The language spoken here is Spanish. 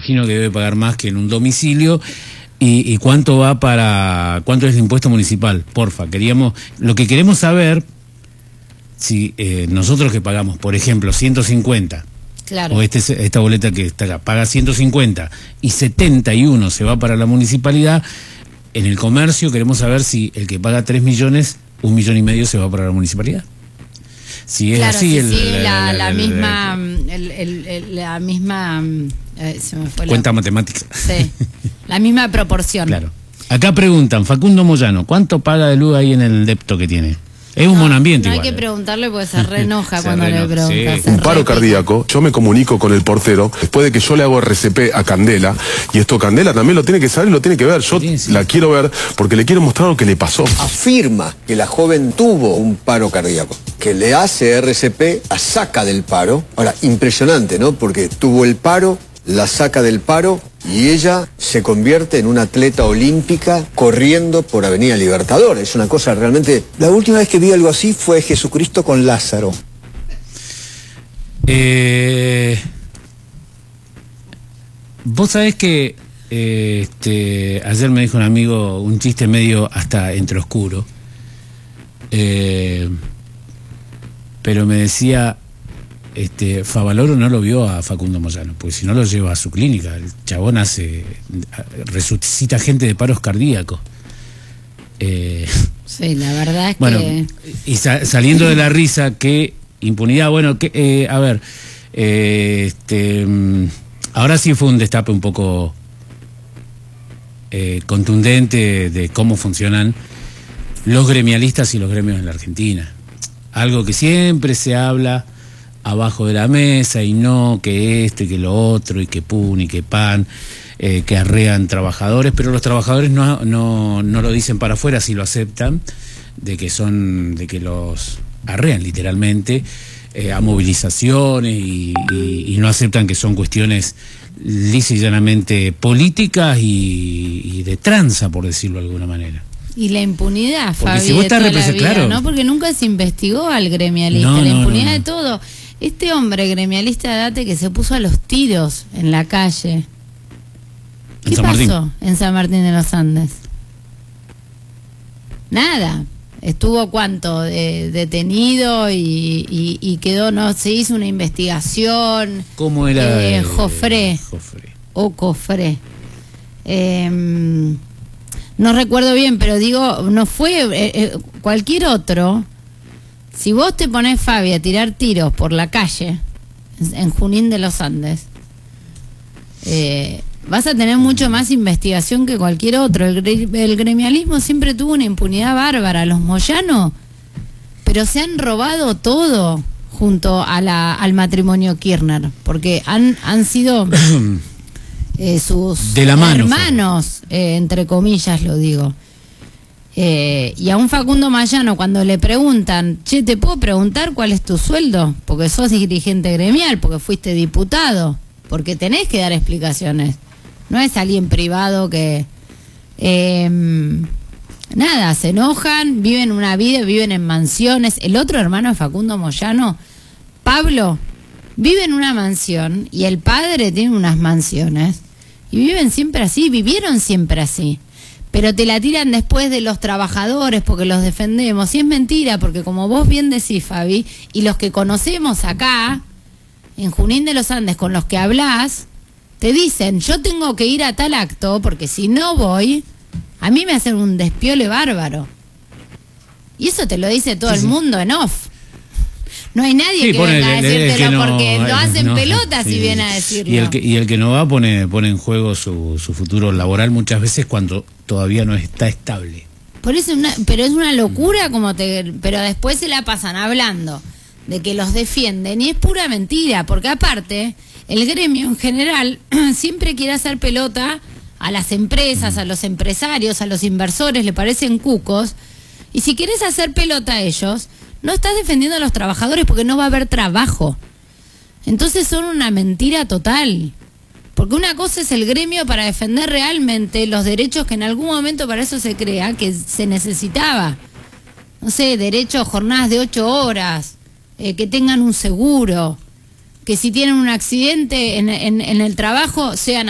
imagino que debe pagar más que en un domicilio. ¿Y cuánto cuánto es el impuesto municipal? Porfa, lo que queremos saber, si nosotros que pagamos, por ejemplo, 150, claro, o esta boleta que está acá, paga 150 y 71 se va para la municipalidad, en el comercio queremos saber si el que paga 3 millones, 1,5 millones se va para la municipalidad. Si es claro, así, la misma se me fue cuenta matemática. Sí, la misma proporción. Claro. Acá preguntan, Facundo Moyano, ¿cuánto paga de luz ahí en el depto que tiene? Es un monoambiente no igual. Hay que preguntarle porque se reenoja cuando le preguntas. Sí. Un paro cardíaco, yo me comunico con el portero, después de que yo le hago RCP a Candela, y esto Candela también lo tiene que saber y lo tiene que ver. Yo la quiero ver porque le quiero mostrar lo que le pasó. Afirma que la joven tuvo un paro cardíaco, que le hace RCP, la saca del paro. Ahora, impresionante, ¿no? Porque tuvo el paro, la saca del paro y ella se convierte en una atleta olímpica corriendo por Avenida Libertador. Es una cosa realmente... La última vez que vi algo así fue Jesucristo con Lázaro. Vos sabés que ayer me dijo un amigo un chiste medio hasta entre oscuro, pero me decía... Favaloro no lo vio a Facundo Moyano, porque si no lo lleva a su clínica. El chabón resucita gente de paros cardíacos. Sí, la verdad es que... Y saliendo de la risa, qué impunidad, a ver, ahora sí fue un destape un poco contundente de cómo funcionan los gremialistas y los gremios en la Argentina. Algo que siempre se habla abajo de la mesa, y no que esto y que lo otro, y que pun y que pan, que arrean trabajadores, pero los trabajadores no lo dicen para afuera, si lo aceptan, de que los arrean literalmente a movilizaciones y no aceptan que son cuestiones lisa y llanamente políticas y de tranza, por decirlo de alguna manera. Y la impunidad, porque Fabi, si vos estás de toda la vida, claro, ¿no? Porque nunca se investigó al gremialista, la impunidad de todo. Este hombre gremialista, date que se puso a los tiros en la calle. ¿Qué pasó en San Martín de los Andes? Nada. Estuvo cuánto detenido y quedó, no se hizo una investigación. ¿Cómo era? Jofré. O Cofré. No recuerdo bien, pero digo, no fue cualquier otro. Si vos te ponés, Fabi, a tirar tiros por la calle en Junín de los Andes, vas a tener mucho más investigación que cualquier otro. El gremialismo siempre tuvo una impunidad bárbara. Los Moyano, pero se han robado todo junto a al matrimonio Kirchner, porque han sido sus de la mano, hermanos, entre comillas lo digo. Y a un Facundo Moyano, cuando le preguntan, che, ¿te puedo preguntar cuál es tu sueldo? Porque sos dirigente gremial, porque fuiste diputado, porque tenés que dar explicaciones. No es alguien privado que... nada, se enojan, viven una vida, viven en mansiones. El otro hermano de Facundo Moyano, Pablo, vive en una mansión y el padre tiene unas mansiones. Y viven siempre así, vivieron siempre así. Pero te la tiran después de los trabajadores porque los defendemos. Y es mentira, porque como vos bien decís, Fabi, y los que conocemos acá, en Junín de los Andes, con los que hablás, te dicen, yo tengo que ir a tal acto, porque si no voy, a mí me hacen un despiole bárbaro. Y eso te lo dice todo el mundo en off. No hay nadie que venga a decírtelo porque lo hacen pelotas si viene a decirlo. Y el que no va pone en juego su futuro laboral muchas veces cuando todavía no está estable. Por eso pero es una locura pero después se la pasan hablando de que los defienden y es pura mentira, porque aparte el gremio en general siempre quiere hacer pelota a las empresas, a los empresarios, a los inversores, le parecen cucos, y si quieres hacer pelota a ellos, no estás defendiendo a los trabajadores porque no va a haber trabajo. Entonces son una mentira total. Porque una cosa es el gremio para defender realmente los derechos que en algún momento para eso se crea, que se necesitaba. No sé, derechos, jornadas de 8 horas, que tengan un seguro, que si tienen un accidente en el trabajo sean